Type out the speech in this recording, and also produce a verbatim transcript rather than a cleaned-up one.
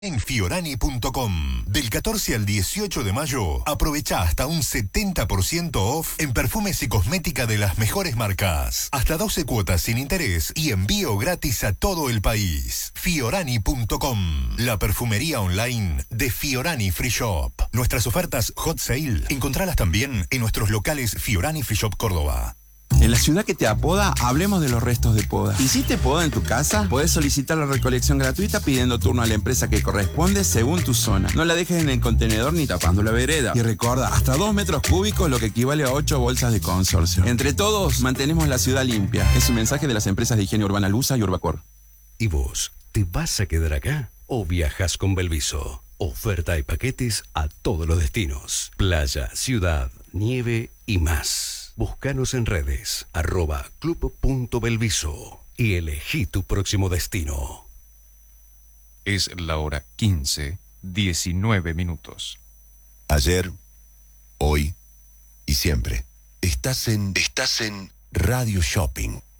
En fiorani punto com. Del catorce al dieciocho de mayo, aprovecha hasta un setenta por ciento off en perfumes y cosmética de las mejores marcas. Hasta doce cuotas sin interés y envío gratis a todo el país. fiorani punto com. La perfumería online de Fiorani Free Shop. Nuestras ofertas Hot Sale, encontralas también en nuestros locales Fiorani Free Shop Córdoba. En la ciudad que te apoda, hablemos de los restos de poda. ¿Hiciste poda en tu casa? Podés solicitar la recolección gratuita pidiendo turno a la empresa que corresponde según tu zona. No la dejes en el contenedor ni tapando la vereda. Y recuerda, hasta dos metros cúbicos, lo que equivale a ocho bolsas de consorcio. Entre todos, mantenemos la ciudad limpia. Es un mensaje de las empresas de higiene urbana Lusa y Urbacor. ¿Y vos, te vas a quedar acá o viajas con Belviso? Oferta y paquetes a todos los destinos. Playa, ciudad, nieve y más. Búscanos en redes, arroba club punto belviso y elegí tu próximo destino. Es la hora quince, diecinueve minutos. Ayer, hoy y siempre. Estás en, estás en Radio Shopping.